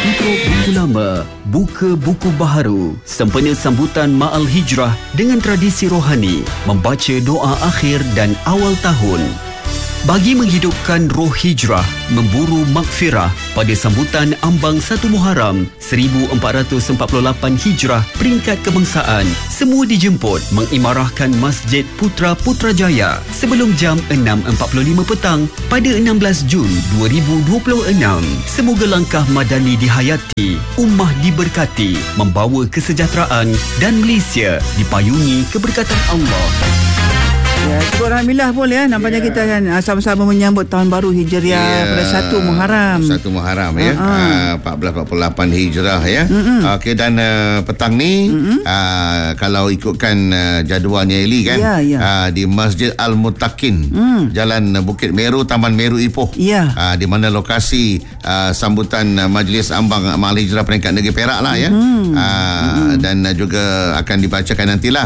Tutup buku lama, buka buku baharu. Sempena sambutan Ma'al Hijrah dengan tradisi rohani, membaca doa akhir dan awal tahun. Bagi menghidupkan roh hijrah, memburu maghfirah pada sambutan ambang 1 Muharram 1448 Hijrah peringkat kebangsaan, semua dijemput mengimarahkan Masjid Putra Putrajaya sebelum jam 6.45 petang pada 16 Jun 2026. Semoga langkah madani dihayati, ummah diberkati, membawa kesejahteraan dan Malaysia dipayungi keberkatan Allah. Ya, syukur Alhamdulillah pun ya. Nampaknya kita kan sama-sama menyambut tahun baru Hijriah pada 1 Muharram. 1 Muharram ya. 1448 Hijrah ya. Okey, dan petang ni kalau ikutkan jadualnya Eli kan, di Masjid Al-Muttaqin, Jalan Bukit Meru, Taman Meru Ipoh. Di mana lokasi sambutan majlis ambang Ma'al Hijrah peringkat negeri Perak lah ya. Dan juga akan dibacakan nantilah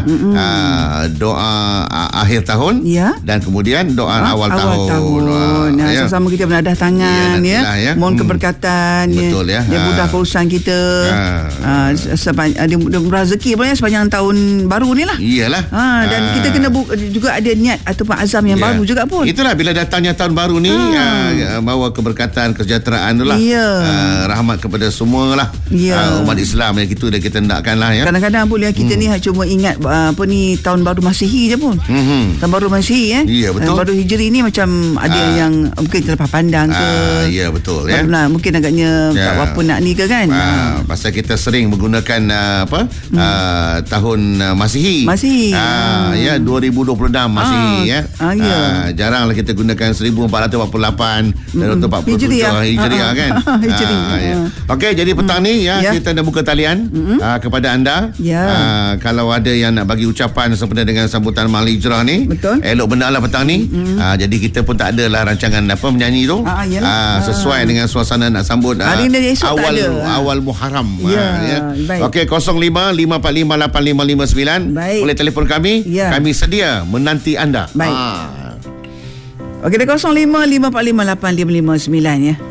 doa akhir tahun dan kemudian doa awal tahun. Sama-sama kita menadah tangan mohon keberkatan. Betul ya. Dia mudah urusan kita. Dia rezeki pun sepanjang tahun baru ni lah. Iyalah. Dan kita kena juga ada niat ataupun azam yang baru juga pun. Itulah bila datangnya tahun baru ni bawa keberkatan, kesejahteraan tu lah. Rahmat kepada semua lah. Umat Islam yang kita hendakkan lah ya. Kadang-kadang pun kita ni cuma ingat tahun baru Masihi je pun. Tahun baru Masihi Ya, betul. Tahun baru Hijri ni macam ada yang mungkin terlepas pandang ke. Ya, betul ya. Mungkin agaknya tak apa nak ni ke kan. Pasal kita sering menggunakan tahun Masihi. Ya, 2026 Masihi ya. Jaranglah kita gunakan 1448 dan untuk 47 Hijriah kan. Okey, jadi petang ni kita nak buka talian kepada anda. Kalau ada yang nak bagi ucapan sempena dengan sambutan Ma'al Hijrah ni, elok benda lah petang ni. Jadi kita pun tak adalah rancangan menyanyi tu. Sesuai dengan suasana nak sambut awal Muharram. Okey, 05-545-8559. Boleh telefon kami. Kami sedia menanti anda. Okey, 05-545-8559 ya.